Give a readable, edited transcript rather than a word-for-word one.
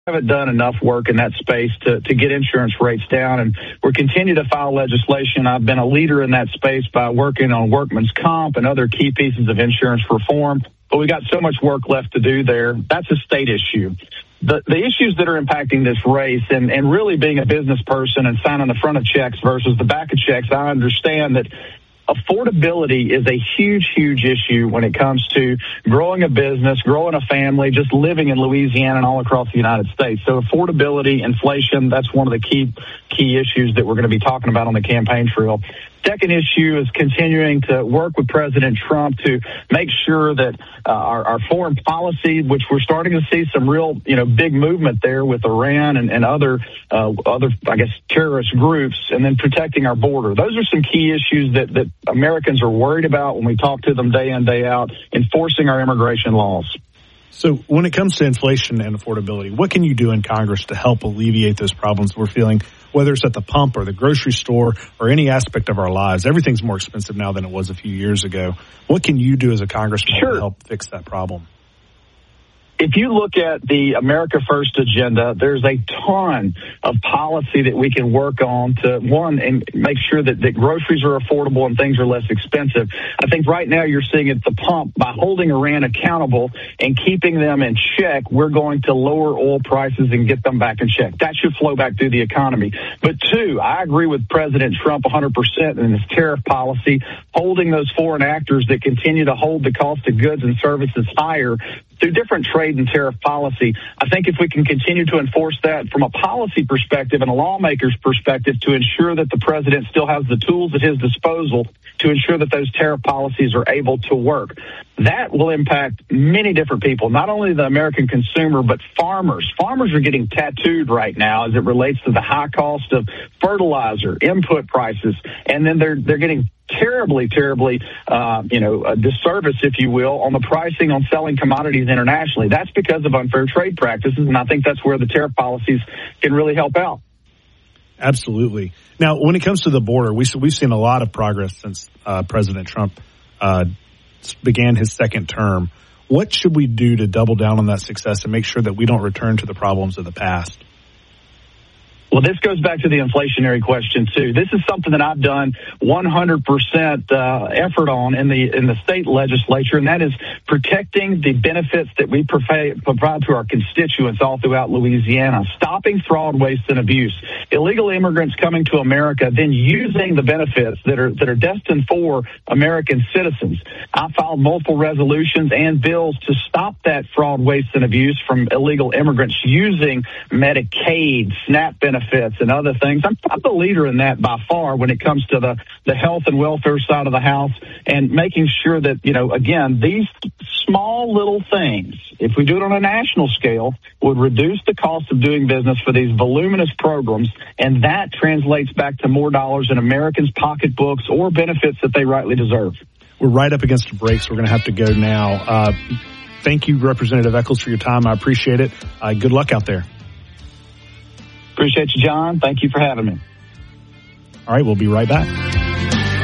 haven't done enough work in that space to get insurance rates down, and we're continuing to file legislation. I've been a leader in that space by working on workman's comp and other key pieces of insurance reform, but we got so much work left to do there. That's a state issue. The issues that are impacting this race, and really being a business person and signing the front of checks versus the back of checks, I understand that affordability is a huge, huge issue when it comes to growing a business, growing a family, just living in Louisiana and all across the United States. So affordability, inflation, that's one of the key issues that we're going to be talking about on the campaign trail. Second issue is continuing to work with President Trump to make sure that our foreign policy, which we're starting to see some real, big movement there with Iran and other, I guess, terrorist groups, and then protecting our border. Those are some key issues that Americans are worried about when we talk to them day in, day out, enforcing our immigration laws. So when it comes to inflation and affordability, what can you do in Congress to help alleviate those problems we're feeling, whether it's at the pump or the grocery store or any aspect of our lives? Everything's more expensive now than it was a few years ago. What can you do as a congressman to help fix that problem? If you look at the America First agenda, there's a ton of policy that we can work on to, one, and make sure that groceries are affordable and things are less expensive. I think right now you're seeing at the pump, by holding Iran accountable and keeping them in check, we're going to lower oil prices and get them back in check. That should flow back through the economy. But two, I agree with President Trump 100% in his tariff policy, holding those foreign actors that continue to hold the cost of goods and services higher through different trade and tariff policy. I think if we can continue to enforce that from a policy perspective and a lawmaker's perspective to ensure that the president still has the tools at his disposal to ensure that those tariff policies are able to work, that will impact many different people, not only the American consumer, but farmers. Farmers are getting tattooed right now as it relates to the high cost of fertilizer, input prices, and then they're getting terribly, a disservice, if you will, on the pricing on selling commodities internationally. That's because of unfair trade practices, and I think that's where the tariff policies can really help out. Absolutely. Now, when it comes to the border, we've seen a lot of progress since President Trump began his second term. What should we do to double down on that success and make sure that we don't return to the problems of the past? Well, this goes back to the inflationary question, too. This is something that I've done 100% effort on in the state legislature, and that is protecting the benefits that we provide to our constituents all throughout Louisiana, stopping fraud, waste, and abuse. Illegal immigrants coming to America, then using the benefits that are destined for American citizens. I filed multiple resolutions and bills to stop that fraud, waste, and abuse from illegal immigrants using Medicaid, SNAP benefits, and other things. I'm the leader in that by far when it comes to the health and welfare side of the house, and making sure that, again, these small little things, if we do it on a national scale, would reduce the cost of doing business for these voluminous programs, and that translates back to more dollars in Americans' pocketbooks or benefits that they rightly deserve. We're right up against the break, so we're going to have to go now. Thank you, Representative Echols, for your time. I appreciate it. Good luck out there. Appreciate you, John. Thank you for having me. All right, we'll be right back.